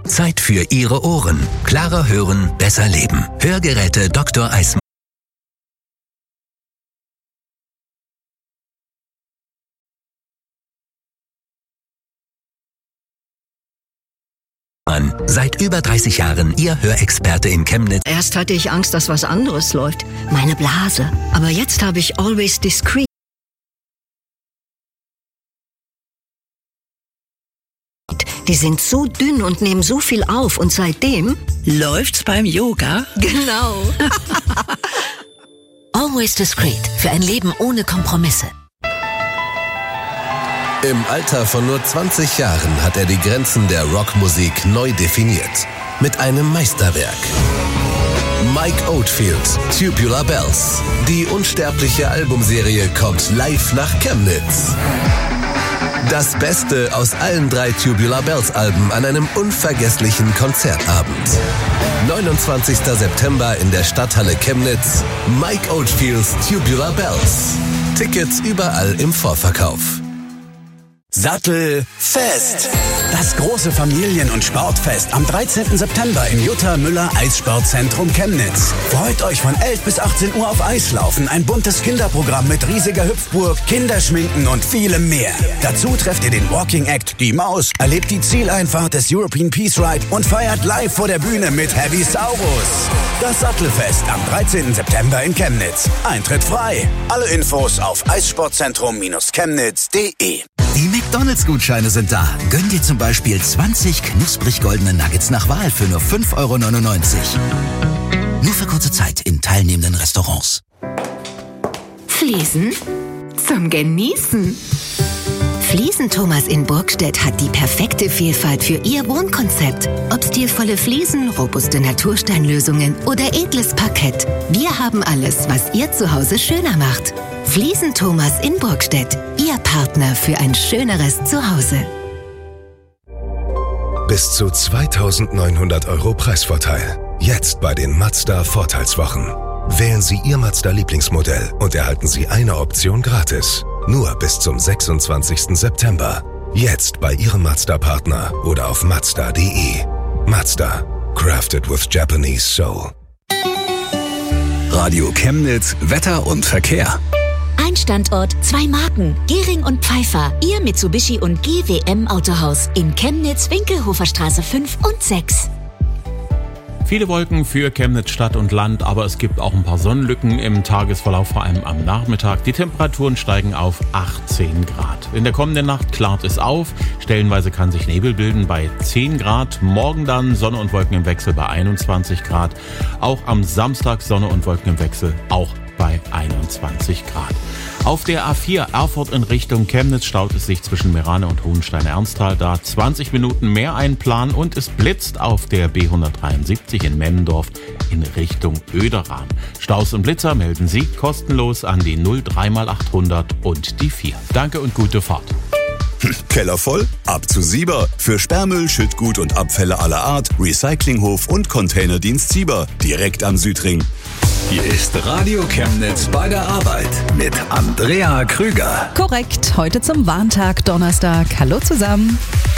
Zeit für Ihre Ohren. Klarer hören, besser leben. Hörgeräte Dr. Eismann. Seit über 30 Jahren Ihr Hörexperte in Chemnitz. Erst hatte ich Angst, dass was anderes läuft. Meine Blase. Aber jetzt habe ich Always Discreet. Die sind so dünn und nehmen so viel auf. Und seitdem läuft's beim Yoga. Genau. Always Discreet. Für ein Leben ohne Kompromisse. Im Alter von nur 20 Jahren hat er die Grenzen der Rockmusik neu definiert. Mit einem Meisterwerk. Mike Oldfield, Tubular Bells. Die unsterbliche Albumserie kommt live nach Chemnitz. Das Beste aus allen 3 Tubular Bells Alben an einem unvergesslichen Konzertabend. 29. September in der Stadthalle Chemnitz. Mike Oldfields Tubular Bells. Tickets überall im Vorverkauf. Sattelfest. Das große Familien- und Sportfest am 13. September im Jutta Müller Eissportzentrum Chemnitz. Freut euch von 11 bis 18 Uhr auf Eislaufen, ein buntes Kinderprogramm mit riesiger Hüpfburg, Kinderschminken und vielem mehr. Dazu trefft ihr den Walking Act Die Maus, erlebt die Zieleinfahrt des European Peace Ride und feiert live vor der Bühne mit Heavy Saurus. Das Sattelfest am 13. September in Chemnitz. Eintritt frei. Alle Infos auf eissportzentrum-chemnitz.de. Die McDonalds-Gutscheine sind da. Gönn dir zum Beispiel 20 knusprig goldene Nuggets nach Wahl für nur 5,99 €. Nur für kurze Zeit in teilnehmenden Restaurants. Fliesen zum Genießen. Fliesen Thomas in Burgstedt hat die perfekte Vielfalt für Ihr Wohnkonzept. Ob stilvolle Fliesen, robuste Natursteinlösungen oder edles Parkett. Wir haben alles, was Ihr Zuhause schöner macht. Fliesen Thomas in Burgstedt. Ihr Partner für ein schöneres Zuhause. Bis zu 2.900 € Preisvorteil. Jetzt bei den Mazda Vorteilswochen. Wählen Sie Ihr Mazda-Lieblingsmodell und erhalten Sie eine Option gratis. Nur bis zum 26. September. Jetzt bei Ihrem Mazda-Partner oder auf Mazda.de. Mazda. Crafted with Japanese Soul. Radio Chemnitz, Wetter und Verkehr. Ein Standort, 2 Marken. Gehring und Pfeiffer. Ihr Mitsubishi und GWM Autohaus. In Chemnitz, Winkelhofer Straße 5 und 6. Viele Wolken für Chemnitz Stadt und Land, aber es gibt auch ein paar Sonnenlücken im Tagesverlauf, vor allem am Nachmittag. Die Temperaturen steigen auf 18 Grad. In der kommenden Nacht klart es auf. Stellenweise kann sich Nebel bilden bei 10 Grad. Morgen dann Sonne und Wolken im Wechsel bei 21 Grad. Auch am Samstag Sonne und Wolken im Wechsel, auch bei 21 Grad. Auf der A4 Erfurt in Richtung Chemnitz staut es sich zwischen Merane und Hohenstein-Ernsthal. Da 20 Minuten mehr einplanen und es blitzt auf der B173 in Memmendorf in Richtung Oederan. Staus und Blitzer melden Sie kostenlos an die 03x800 und die 4. Danke und gute Fahrt. Keller voll? Ab zu Sieber. Für Sperrmüll, Schüttgut und Abfälle aller Art, Recyclinghof und Containerdienst Sieber. Direkt am Südring. Hier ist Radio Chemnitz bei der Arbeit mit Andrea Krüger. Korrekt, heute zum Warntag Donnerstag. Hallo zusammen.